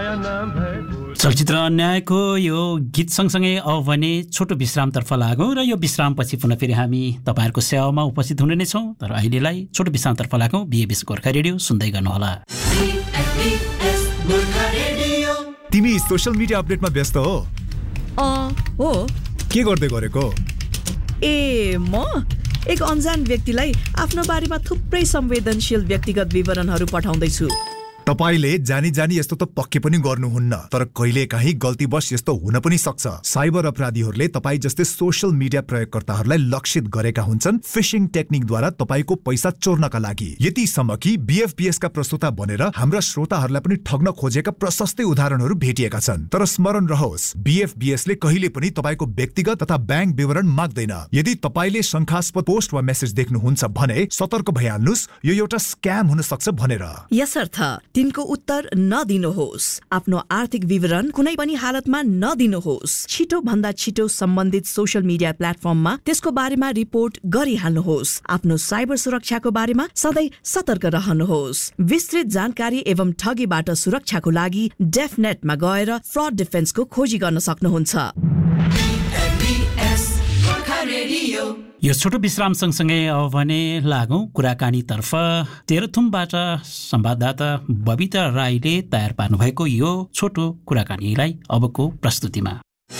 चलचित्र अन्यायको यो गीत सँगसँगै अब भने छोटो विश्रामतर्फ लागौँ र यो विश्रामपछि पुनः फेरि हामी तपाईँहरूको सेवामा उपस्थित हुने नै छौँ। तर अहिलेलाई छोटो विश्रामतर्फ लागौँ। बिएबिएस गोर्खा रेडियो सुन्दै गर्नुहोला। तिमी सोशल मिडिया अपडेटमा व्यस्त हो? हो। के गर्दै गरेको? म एक अनजान व्यक्तिलाई आफ्नो बारेमा थुप्रै संवेदनशील व्यक्तिगत विवरणहरू पठाउँदैछु। तपाईले जानी जानी यस्तो त पक्कै पनि गर्नुहुन्न, तर कहिलेकाहीँ गल्तीवश यस्तो हुन पनि सक्छ। साइबर अपराधीहरूले तपाईँ जस्तै सोशल मिडिया प्रयोगकर्ताहरूलाई लक्षित गरेका हुन्छन् फिशिङ टेक्निकद्वारा तपाईको पैसा चोर्नका लागि। यतिसम्म कि बीएफपीएस का प्रस्तुता बनेर हाम्रा श्रोताहरूलाई पनि ठग्न खोजेका प्रशस्तै उदाहरणहरू भेटिएका छन्। तर स्मरण रहोस्, बीएफपीएस ले कहिले पनि तपाईको व्यक्तिगत तथा ब्याङ्क विवरण माग्दैन। यदि तपाईले शंकास्पद पोस्ट वा मेसेज देख्नुहुन्छ भने सतर्क भइहाल्नुस्, यो एउटा स्क्याम हुन सक्छ भनेर। यसर्थ तिनको उत्तर नदिनुहोस्। आफ्नो आर्थिक विवरण कुनै पनि हालतमा नदिनुहोस्। छिटो भन्दा छिटो सम्बन्धित सोशल मिडिया प्लेटफर्ममा त्यसको बारेमा रिपोर्ट गरिहाल्नुहोस्। आफ्नो साइबर सुरक्षाको बारेमा सधैँ सतर्क रहनुहोस्। विस्तृत जानकारी एवं ठगीबाट सुरक्षाको लागि डेफनेटमा गएर फ्रड डिफेन्सको खोजी गर्न सक्नुहुन्छ। यो छोटो विश्राम सँगसँगै अब भने लागौँ कुराकानीतर्फ। तेह्रथुमबाट संवाददाता बबिता राईले तयार पार्नुभएको यो छोटो कुराकानीलाई अबको प्रस्तुतिमा।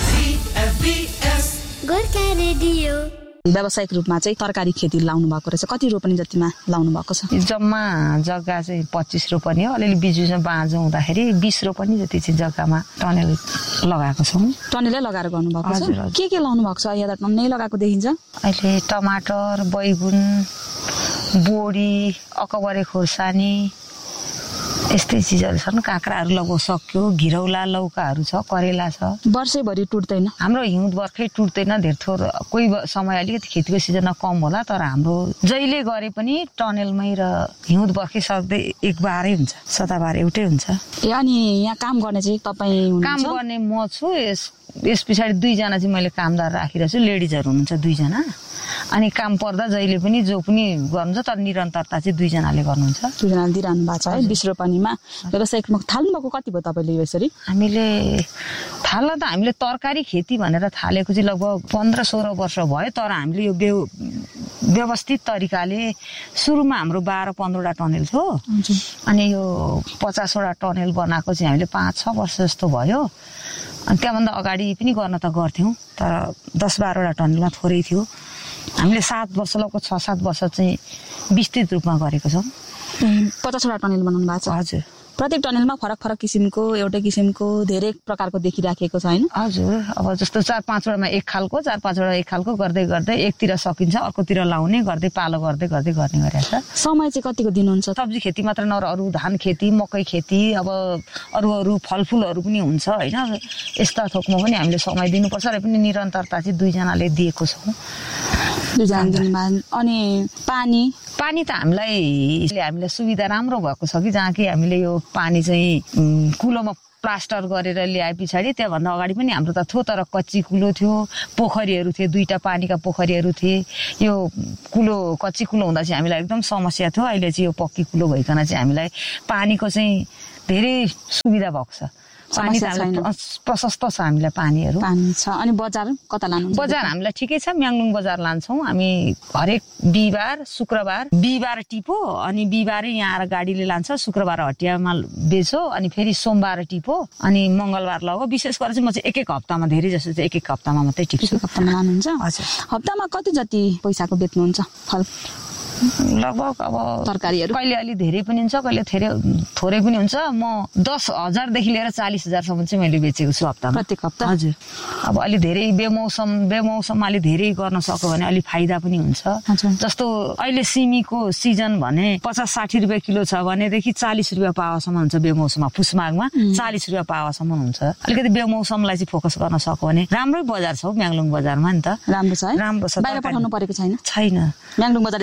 व्यावसायिक रूपमा चाहिँ तरकारी खेती लाउनु भएको रहेछ। कति रोपनी जतिमा लाउनु भएको छ? जम्मा जग्गा चाहिँ 25 रोपनी हो। अलिअलि बिजुमा बाँझो हुँदाखेरि 20 रोपनी जति चाहिँ जग्गामा टनेल लगाएको छौँ। टनेलै लगाएर गर्नुभएको छ? के लाउनु भएको छ? यहाँ त टन्नै लगाएको देखिन्छ। अहिले टमाटर, बैगुन, बोडी, अकबरे खोर्सानी यस्तै चिजहरू छन्। काँक्राहरू लगभग सक्यो, घिरौला, लौकाहरू छ, करेला छ। वर्षैभरि टुट्दैन? हाम्रो हिउँद बर्खै टुट्दैन, धेर थोर कोही समय अलिकति खेतीको सिजनमा कम होला, तर हाम्रो जहिले गरे पनि टनेलमै र हिउँद बर्खै सक्दै एक बारै हुन्छ, सदाबार एउटै हुन्छ। अनि यहाँ काम गर्ने चाहिँ तपाईँ हुनुहुन्छ? काम गर्ने म छु। यस पछाडि 2 जना चाहिँ मैले कामदार राखिरहेको छु। लेडिजहरू हुनुहुन्छ 2 जना। अनि काम पर्दा जहिले पनि जो पनि गर्नुहुन्छ, तर निरन्तरता चाहिँ 2 जनाले गर्नुहुन्छ। 2 जनाले दिइरहनु भएको छ है। 20 रोपनीमा व्यावसायिकमा थाल्नुभएको कति भयो तपाईँले यसरी? हामीले तरकारी खेती भनेर थालेको चाहिँ लगभग 15-16 वर्ष भयो। तर हामीले यो व्यवस्थित तरिकाले सुरुमा हाम्रो 12-15वटा टनेल थियो। अनि यो 50वटा टनेल बनाएको चाहिँ हामीले 5-6 वर्ष जस्तो भयो। अनि त्यहाँभन्दा अगाडि पनि गर्न त गर्थ्यौँ, तर 10-12वटा टनेलमा थोरै थियो। हामीले 7 वर्ष लगभग 6-7 वर्ष चाहिँ विस्तृत रूपमा गरेको छौँ। 50वटा टनेल बनाउनु भएको छ? हजुर। प्रत्येक टनेलमा फरक फरक किसिमको, एउटै किसिमको, धेरै प्रकारको देखिराखेको छ हैन? हजुर। अब जस्तो 4-5वटामा एक खालको, 4-5वटा एक खालको गर्दै गर्दै एकतिर सकिन्छ, अर्कोतिर लाउने गर्दै पालो गर्दै गर्ने गरेछ। समय चाहिँ कतिको दिनुहुन्छ? सब्जी खेती मात्र नर अरू धान खेती, मकै खेती, अब अरू फलफुलहरू पनि हुन्छ हैन। यस्ता थोकमा पनि हामीले समय दिनुपर्छ र पनि निरन्तरता चाहिँ 2 जनाले दिएको छौँ। 2 जना दिनमा। अनि पानी त हामीलाई सुविधा राम्रो भएको छ कि जहाँ कि हामीले यो पानी चाहिँ कुलोमा प्लास्टर गरेर ल्याए पछाडि त्यहाँभन्दा अगाडि पनि हाम्रो त थियो, तर कच्ची कुलो थियो, पोखरीहरू थिए, 2टा पानीका पोखरीहरू थिए। यो कच्ची कुलो हुँदा चाहिँ हामीलाई एकदम समस्या थियो। अहिले चाहिँ यो पक्की कुलो भइकन चाहिँ हामीलाई पानीको चाहिँ धेरै सुविधा भएको छ। पानी प्रशस्त छ हामीलाई, पानीहरू छ। अनि बजार कता लानुहुन्छ? बजार हामीलाई ठिकै छ, म्याङलुङ बजार लान्छौँ हामी। हरेक बिहिबार, शुक्रबार, बिहिबार टिपो, अनि बिहिबारै यहाँ आएर गाडीले लान्छ, शुक्रबार हटियामा बेचो, अनि फेरि सोमबार टिपो, अनि मङ्गलबार लगो। विशेष गरेर चाहिँ म चाहिँ एक हप्तामा, धेरै जस्तो चाहिँ एक हप्तामा मात्रै टिप्छु। हप्तामा लानुहुन्छ? हजुर। हप्तामा कति जति पैसाको बेच्नुहुन्छ फल? लगभग अब तरकारीहरू कहिले अलि धेरै पनि हुन्छ, कहिले थोरै पनि हुन्छ। म 10,000 देखि लिएर 40,000 सम्म चाहिँ मैले बेचेको छु हप्तामा। प्रत्येक हप्ता? हजुर। अब अलि धेरै बेमौसममा अलि धेरै गर्न सक्यो भने अलि फाइदा पनि हुन्छ। जस्तो अहिले सिमीको सिजन भने 50-60 रुपियाँ किलो छ भनेदेखि 40 रुपियाँ पावासम्म हुन्छ बेमौसममा। पुसमाघमा 40 रुपियाँ पावासम्म हुन्छ। अलिकति बेमौसमलाई चाहिँ फोकस गर्न सक्यो भने राम्रै बजार छ म्याङलुङ बजारमा नि त। राम्रो छ है? राम्रो छ। बाहिर पठाउनु परेको छैन? छैन। म्याङलुङ बजारले धान दिइरहेको छ?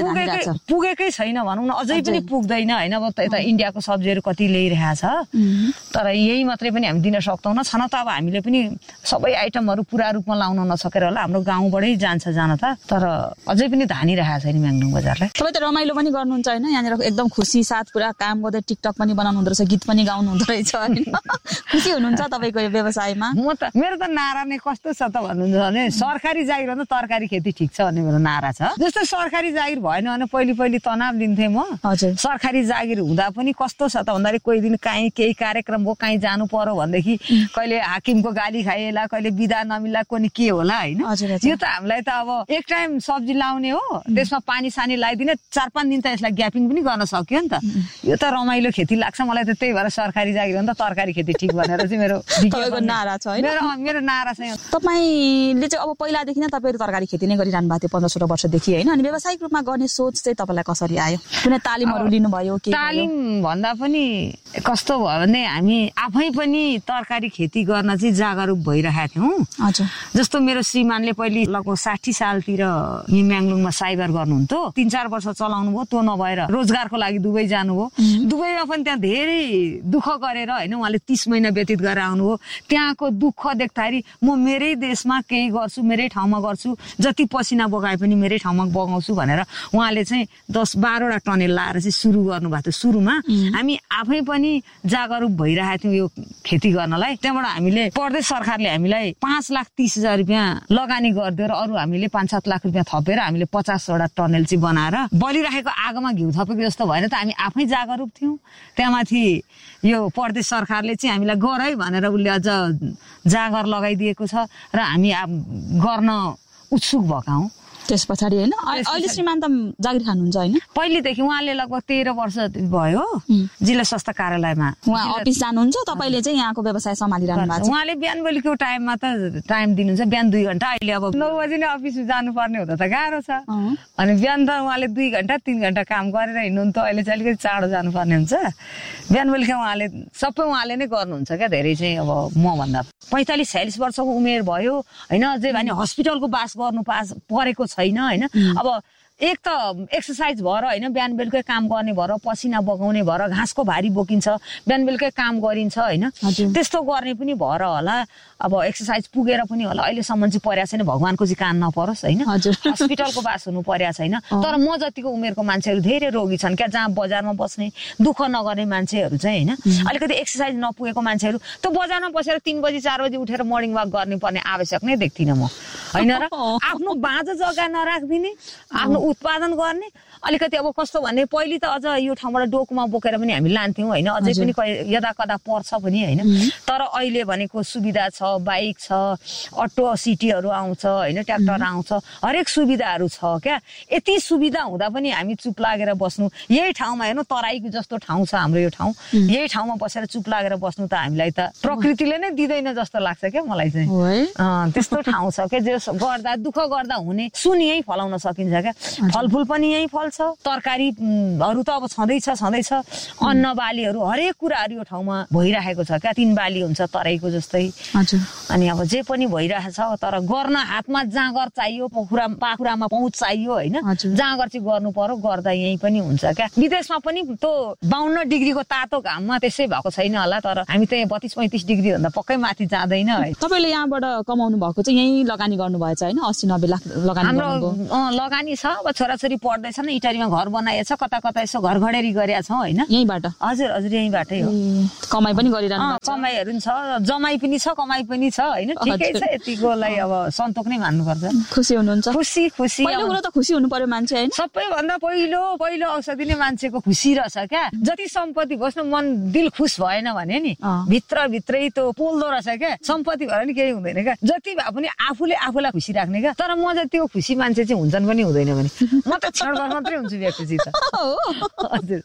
पुगेकै छैन भनौँ न, अझै पनि पुग्दैन होइन। अब यता इन्डियाको सब्जीहरू कति ल्याइरहेको छ, तर यही मात्रै पनि हामी दिन सक्दैनौँ। छन त अब हामीले पनि सबै आइटमहरू पुरा रूपमा लाउन नसकेर होला, हाम्रो गाउँबाटै जान्छ जान त, तर अझै पनि धानिरहेको छैन म्याङ्लुङ बजारलाई। तपाईँ त रमाइलो पनि गर्नुहुन्छ होइन, यहाँनिर एकदम खुसी साथ पुरा काम गर्दै टिकटक पनि बनाउनु हुँदो रहेछ, गीत पनि गाउनु हुँदो रहेछ होइन। खुसी हुनुहुन्छ तपाईँको यो व्यवसायमा? मेरो त नारा नै कस्तो छ त भन्नुहुन्छ भने सरकारी जागिर भन्दा तरकारी खेती ठिक छ भन्ने मेरो नारा छ। जस्तो सरकारी जागिर भएन भने पहिले तनाव लिन्थेँ म। हजुर। सरकारी जागिर हुँदा पनि कस्तो छ त भन्दाखेरि कोही दिन काहीँ केही कार्यक्रम हो, काहीँ जानु पर्यो भनेदेखि कहिले हाकिमको गाली खाइएला, कहिले बिदा नमिल्ला, कोही के होला होइन। यो त हामीलाई त अब एक टाइम सब्जी लाउने हो, त्यसमा पानी सानी लगाइदिने, 4-5 दिन त यसलाई ग्यापिङ पनि गर्न सक्यो नि त। यो त रमाइलो खेती लाग्छ मलाई त, त्यही भएर सरकारी जागिर भन्दा तरकारी खेती ठिक भनेर चाहिँ मेरो नारा छ होइन। मेरो नारा छ। तपाईँले चाहिँ अब पहिलादेखि नै तपाईँहरू तरकारी खेती नै गरिरहनु भएको थियो 15-16 वर्षदेखि होइन, अनि व्यावसायिक रूपमा गर्ने सोच चाहिँ तपाईँलाई कसरी आयो? कुनै तालिमहरू लिनुभयो? तालिम भन्दा पनि कस्तो भयो भने हामी आफै पनि तरकारी खेती गर्न चाहिँ जागरुक भइरहेका थियौँ। हजुर। जस्तो मेरो श्रीमानले पहिले लगभग 60 सालतिर म्याङ्लुङमा साइबर गर्नुहुन्थ्यो, 3-4 वर्ष चलाउनु भयो, त्यो नभएर रोजगारको लागि दुबई जानुभयो। दुबईमा पनि त्यहाँ धेरै दुःख गरेर होइन, उहाँले 30 महिना व्यतीत गरेर आउनुभयो। त्यहाँको दुःख देख्दाखेरि म मेरै देशमा केही गर्छु, मेरै ठाउँमा गर्छु, जति पसिना बगाए पनि मेरै ठाउँमा बगाउँछु भनेर उहाँले चाहिँ 10-12वटा टनेल लाएर चाहिँ सुरु गर्नुभएको थियो। सुरुमा हामी आफै पनि जागरुक भइरहेका थियौँ यो खेती गर्नलाई। त्यहाँबाट हामीले प्रदेश सरकारले हामीलाई 5,30,000 रुपियाँ लगानी गरिदियो र अरू हामीले 5-7 लाख रुपियाँ थपेर हामीले 50वटा टनेल चाहिँ बनाएर बलिरहेको आगोमा घिउ थपेको जस्तो भएन त, हामी आफै जागरुक थियौँ। त्यहाँमाथि यो प्रदेश सरकारले चाहिँ हामीलाई गर है भनेर उसले अझ जागर लगाइदिएको छ र हामी गर्न उत्सुक भएका हौँ। त्यस पछाडि होइन अहिले श्रीमान त जागिर खानुहुन्छ होइन? पहिलेदेखि उहाँले लगभग 13 वर्ष भयो जिल्ला स्वास्थ्य कार्यालयमा उहाँ अफिस जानुहुन्छ, तपाईँले चाहिँ यहाँको व्यवसाय सम्हालिरहनु भएको छ। उहाँले बिहान बेलुकीको टाइममा त टाइम दिनुहुन्छ, बिहान 2 घण्टा। अहिले अब 9 बजी नै अफिस जानुपर्ने हुँदा त गाह्रो छ, अनि बिहान त उहाँले 2 घण्टा 3 घण्टा काम गरेर हिँड्नु त अहिले चाहिँ अलिकति चाँडो जानुपर्ने हुन्छ। बिहान बेलुका उहाँले नै गर्नुहुन्छ क्या, धेरै चाहिँ अब मभन्दा 45-46 वर्षको उमेर भयो होइन, अझै भने हस्पिटलको बास गर्नु परेको छैन होइन। अब एक त एक्सर्साइज भएर होइन, बिहान बेलुकै काम गर्ने भएर, पसिना बगाउने भएर, घाँसको भारी बोकिन्छ, बिहान बेलुकै काम गरिन्छ होइन, त्यस्तो गर्ने पनि भएर होला। अब एक्सर्साइज पुगेर पनि होला अहिलेसम्म चाहिँ परेको छैन, भगवानको चाहिँ कान नपरोस् होइन। हस्पिटलको बास हुनु परेको छैन, तर म जतिको उमेरको मान्छेहरू धेरै रोगी छन् क्या, जहाँ बजारमा बस्ने दुःख नगर्ने मान्छेहरू चाहिँ होइन, अलिकति एक्सर्साइज नपुगेको मान्छेहरू त बजारमा बसेर 3 बजी 4 बजी उठेर मर्निङ वाक गर्ने पर्ने आवश्यक नै देख्दिनँ म होइन र। आफ्नो बाँझो जग्गा नराखिदिने, आफ्नो उत्पादन गर्ने, अलिकति अब कस्तो भने पहिले त अझ यो ठाउँबाट डोकुमा बोकेर पनि हामी लान्थ्यौँ होइन, अझै पनि यदा कदा पर्छ पनि होइन। तर अहिले भनेको सुविधा छ, बाइक छ, अटो सिटीहरू आउँछ होइन, ट्र्याक्टर आउँछ, हरेक सुविधाहरू छ क्या। यति सुविधा हुँदा पनि हामी चुप लागेर बस्नु, यही ठाउँमा हेर्नु तराईको जस्तो ठाउँ छ हाम्रो यो ठाउँ, यही ठाउँमा बसेर चुप लागेर बस्नु त हामीलाई त प्रकृतिले नै दिँदैन जस्तो लाग्छ क्या मलाई चाहिँ। त्यस्तो ठाउँ छ क्या, जे गर्दा दुःख गर्दा हुने सुन यहीँ फलाउन सकिन्छ क्या। फलफुल पनि यहीँ फल्छ, तरकारीहरू त अब छँदैछ, अन्न बालीहरू हरेक कुराहरू यो ठाउँमा भइरहेको छ क्या। 3 बाली हुन्छ तराईको जस्तै, अनि अब जे पनि भइरहेछ, तर गर्न हातमा जाँगर चाहियो, पाखुरामा पहुँच चाहियो होइन। जाँगर चाहिँ गर्नु पर्यो, गर्दा यहीँ पनि हुन्छ क्या। विदेशमा पनि त्यो 52 डिग्रीको तातो घाममा त्यसै भएको छैन होला, तर हामी त 32-35 डिग्री भन्दा पक्कै माथि जाँदैन है। तपाईँले यहाँबाट कमाउनु भएको चाहिँ यहीँ लगानी गर्नुभएछ होइन? 80-90 लाख लगानी हाम्रो लगानी छ। अब छोराछोरी पढ्दैछन्, इटालीमा घर बनाएछ, कता यसो घर घडेरी गरेका छौँ होइन, यहीँबाट। हजुर यहीँबाटै हो। कमाइ पनि गरिरहनु, कमाइहरू पनि छ, जमाइ पनि छ, कमाइ पनि छ होइन। ठिकै छ, यतिकोलाई अब सन्तोक नै मान्नुपर्छ। खुसी हुनुहुन्छ? खुसी पहिलो कुरो त खुसी हुनु पर्यो मान्छे होइन। सबैभन्दा पहिलो औषधि नै मान्छेको खुसी रहेछ क्या। जति सम्पत्ति होस् न, मन दिल खुस भएन भने नि भित्रै त्यो पोल्दो रहेछ क्या। सम्पत्ति भएर नि केही हुँदैन क्या, जति भए पनि आफूलाई खुसी राख्ने क्या। तर म जतिको खुसी मान्छे चाहिँ हुन्छन् पनि हुँदैन भने म त क्षणभर मात्रै हुन्छु व्यक्ति त। हजुर।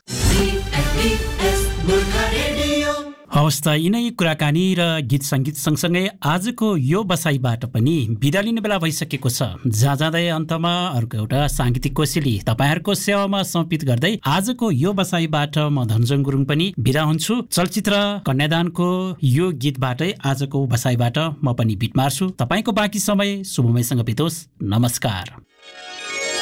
हवस् त, यिनै कुराकानी र गीत सङ्गीत सँगसँगै आजको यो बसाइबाट पनि बिदा लिने बेला भइसकेको छ। जाँदै अन्तमा अर्को एउटा साङ्गीतिक कोसेली तपाईँहरूको सेवामा समर्पित गर्दै आजको यो बसाइबाट म धनजङ गुरुङ पनि बिदा हुन्छु। चलचित्र कन्यादानको यो गीतबाटै आजको बसाइबाट म पनि बिट मार्छु। तपाईँको बाँकी समय शुभमयसँग बितोस्। नमस्कार।